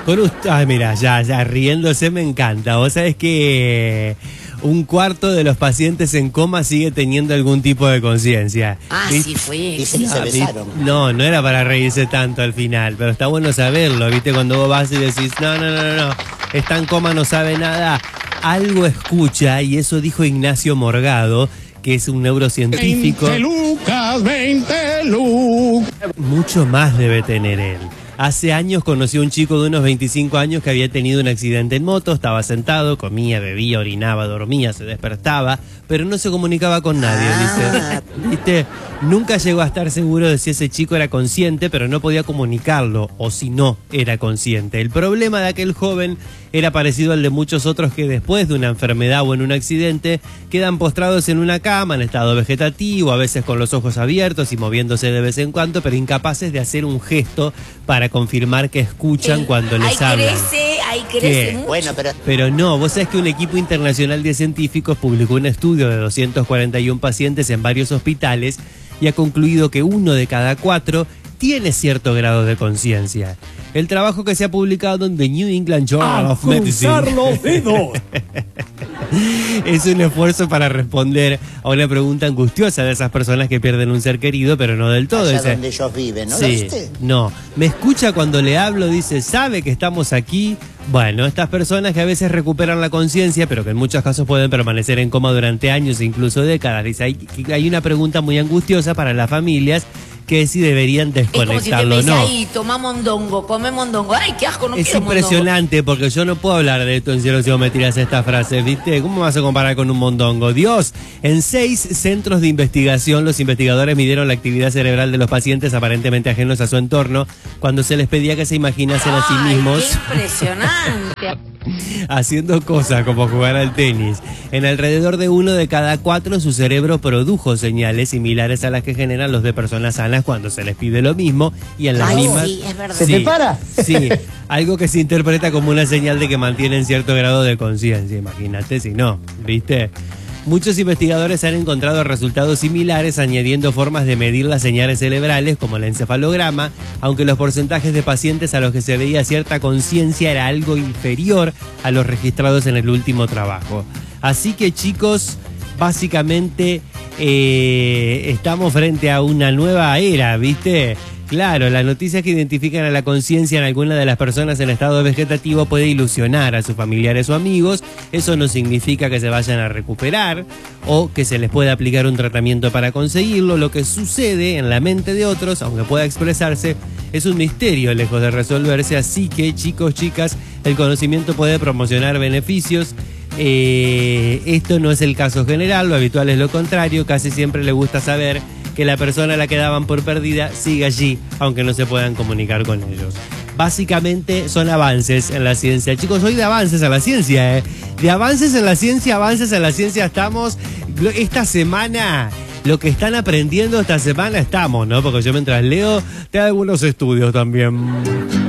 Ay, mira, ya riéndose me encanta. Vos sabés que un cuarto de los pacientes en coma sigue teniendo algún tipo de conciencia. Ah, ¿Viste? sí fue. Dicen que se besaron. No era para reírse tanto al final, pero está bueno saberlo, ¿viste? Cuando vos vas y decís, no, está en coma, no sabe nada, algo escucha, y eso dijo Ignacio Morgado, que es un neurocientífico. 20 lucas. Mucho más debe tener él. Hace años conocí a un chico de unos 25 años que había tenido un accidente en moto, estaba sentado, comía, bebía, orinaba, dormía, se despertaba, pero no se comunicaba con nadie, dice. ¿Viste? Nunca llegó a estar seguro de si ese chico era consciente, pero no podía comunicarlo, o si no era consciente. El problema de aquel joven era parecido al de muchos otros que después de una enfermedad o en un accidente quedan postrados en una cama en estado vegetativo, a veces con los ojos abiertos y moviéndose de vez en cuando, pero incapaces de hacer un gesto para confirmar que escuchan cuando les hablan. Ahí crece mucho. Bueno, Pero no, vos sabés que un equipo internacional de científicos publicó un estudio de 241 pacientes en varios hospitales y ha concluido que 1 de cada 4 tiene cierto grado de conciencia. El trabajo que se ha publicado en The New England Journal of Medicine los dedos. es un esfuerzo para responder a una pregunta angustiosa de esas personas que pierden un ser querido, pero no del todo. allá Dice, donde ellos viven, ¿no? sí, ¿Lo viste? no. Me escucha cuando le hablo, dice, sabe que estamos aquí. Bueno, estas personas que a veces recuperan la conciencia, pero que en muchos casos pueden permanecer en coma durante años e incluso décadas. Dice, hay una pregunta muy angustiosa para las familias, que es si deberían desconectarlo o no. Ahí, toma mondongo, come mondongo. Ay, qué asco, no Es quiero impresionante porque yo no puedo hablar de esto en serio si vos me tirás esta frase, ¿viste? ¿Cómo me vas a comparar con un mondongo? Dios, en 6 centros de investigación los investigadores midieron la actividad cerebral de los pacientes aparentemente ajenos a su entorno cuando se les pedía que se imaginasen a sí mismos. ¡Qué impresionante! Haciendo cosas como jugar al tenis. En alrededor de 1 de cada 4 su cerebro produjo señales similares a las que generan los de personas sanas cuando se les pide lo mismo y en las mismas... Sí, es verdad. ¿Se te para? Sí, algo que se interpreta como una señal de que mantienen cierto grado de conciencia. Imagínate si no, ¿viste? Muchos investigadores han encontrado resultados similares añadiendo formas de medir las señales cerebrales como el encefalograma, aunque los porcentajes de pacientes a los que se veía cierta conciencia era algo inferior a los registrados en el último trabajo. Así que chicos, básicamente estamos frente a una nueva era, ¿viste? Claro, las noticias que identifican a la conciencia en alguna de las personas en estado vegetativo puede ilusionar a sus familiares o amigos. Eso no significa que se vayan a recuperar o que se les pueda aplicar un tratamiento para conseguirlo. Lo que sucede en la mente de otros, aunque pueda expresarse, es un misterio lejos de resolverse. Así que, chicos, chicas, el conocimiento puede promocionar beneficios. Esto no es el caso general, lo habitual es lo contrario. Casi siempre le gusta saber que la persona a la que daban por perdida sigue allí, aunque no se puedan comunicar con ellos. Básicamente son avances en la ciencia. Chicos, hoy de avances en la ciencia, De avances en la ciencia estamos. Esta semana, lo que están aprendiendo esta semana estamos, ¿no? Porque yo mientras leo, te hago algunos estudios también.